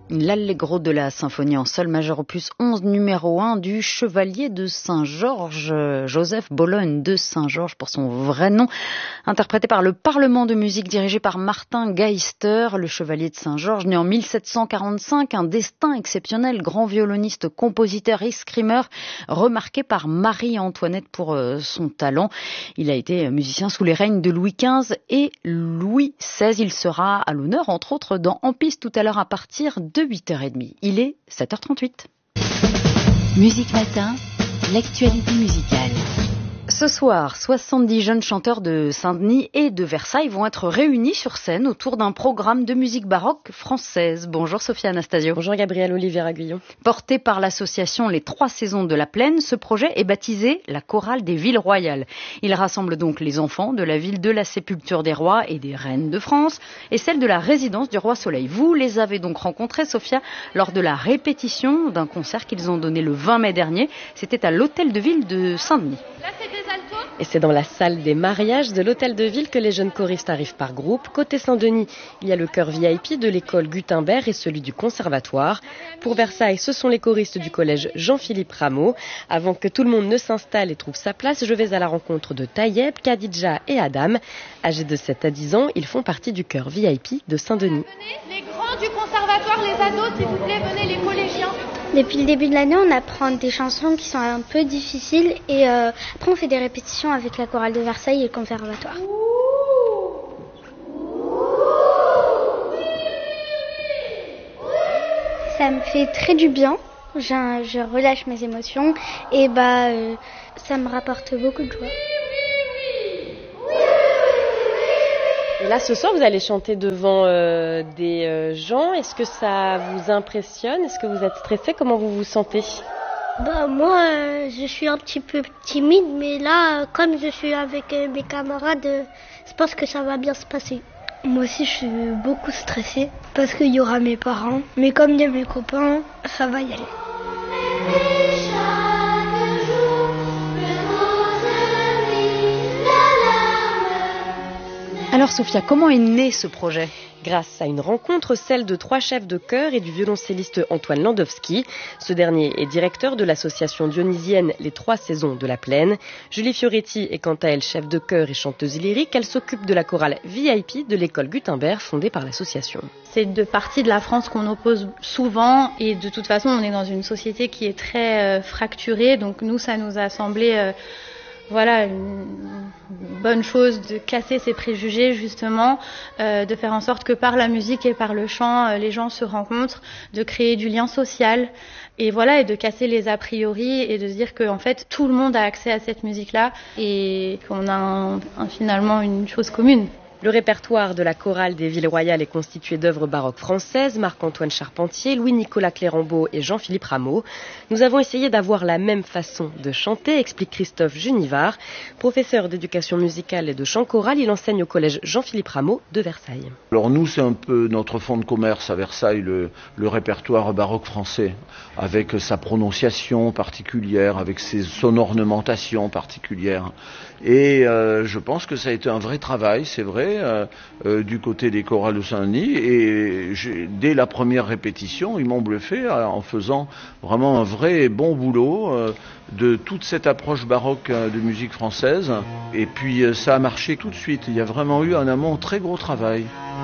L'Allegro de la symphonie en sol majeur opus 11 numéro 1 du chevalier de Saint-Georges, Joseph Bologne de Saint-Georges pour son vrai nom, interprété par le Parlement de musique dirigé par Martin Geister, le chevalier de Saint-Georges, né en 1745, un destin exceptionnel, grand violoniste, compositeur et scrimeur, remarqué par Marie-Antoinette pour son talent. Il a été musicien sous les règnes de Louis XV et Louis XVI. Il sera à l'honneur, entre autres, dans En Piste tout à l'heure à partir de 8h30. Il est 7h38. Musique Matin, l'actualité musicale. Ce soir, 70 jeunes chanteurs de Saint-Denis et de Versailles vont être réunis sur scène autour d'un programme de musique baroque française. Bonjour Sophia Anastasio. Bonjour Gabrielle Olivier-Aguillon. Porté par l'association Les Trois Saisons de la Plaine, ce projet est baptisé la Chorale des Villes Royales. Il rassemble donc les enfants de la ville de la Sépulture des Rois et des Reines de France et celle de la résidence du Roi Soleil. Vous les avez donc rencontrés, Sophia, lors de la répétition d'un concert qu'ils ont donné le 20 mai dernier. C'était à l'Hôtel de Ville de Saint-Denis. Et c'est dans la salle des mariages de l'Hôtel de Ville que les jeunes choristes arrivent par groupe. Côté Saint-Denis, il y a le chœur VIP de l'école Gutenberg et celui du Conservatoire. Pour Versailles, ce sont les choristes du collège Jean-Philippe Rameau. Avant que tout le monde ne s'installe et trouve sa place, je vais à la rencontre de Tayeb, Khadija et Adam. Âgés de 7 à 10 ans, ils font partie du chœur VIP de Saint-Denis. Les grands du Conservatoire, les ados, s'il vous plaît, venez les collégiens. Depuis le début de l'année, on apprend des chansons qui sont un peu difficiles et après on fait des répétitions avec la chorale de Versailles et le Conservatoire. Ça me fait très du bien, je relâche mes émotions et ça me rapporte beaucoup de joie. Et là, ce soir, vous allez chanter devant des gens. Est-ce que ça vous impressionne? Est-ce que vous êtes stressé? Comment vous vous sentez? Moi, je suis un petit peu timide, mais là, comme je suis avec mes camarades, je pense que ça va bien se passer. Moi aussi, je suis beaucoup stressée parce qu'il y aura mes parents. Mais comme il y a mes copains, ça va y aller. Alors Sophia, comment est né ce projet ? Grâce à une rencontre, celle de 3 chefs de chœur et du violoncelliste Antoine Landowski. Ce dernier est directeur de l'association dionysienne Les Trois Saisons de la Plaine. Julie Fioretti est quant à elle chef de chœur et chanteuse lyrique. Elle s'occupe de la chorale VIP de l'école Gutenberg fondée par l'association. C'est deux parties de la France qu'on oppose souvent et de toute façon on est dans une société qui est très fracturée. Donc nous, ça nous a semblé... une bonne chose de casser ces préjugés justement, de faire en sorte que par la musique et par le chant, les gens se rencontrent, de créer du lien social et de casser les a priori et de se dire que en fait tout le monde a accès à cette musique-là et qu'on a finalement une chose commune. Le répertoire de la chorale des Villes Royales est constitué d'œuvres baroques françaises, Marc-Antoine Charpentier, Louis-Nicolas Clérambault et Jean-Philippe Rameau. Nous avons essayé d'avoir la même façon de chanter, explique Christophe Junivard. Professeur d'éducation musicale et de chant choral, il enseigne au collège Jean-Philippe Rameau de Versailles. Alors nous, c'est un peu notre fonds de commerce à Versailles, le répertoire baroque français, avec sa prononciation particulière, avec son ornementation particulière. Et je pense que ça a été un vrai travail, c'est vrai, du côté des chorales de Saint-Denis. Et dès la première répétition, ils m'ont bluffé en faisant vraiment un vrai et bon boulot de toute cette approche baroque de musique française. Et puis ça a marché tout de suite. Il y a vraiment eu en amont un très gros travail.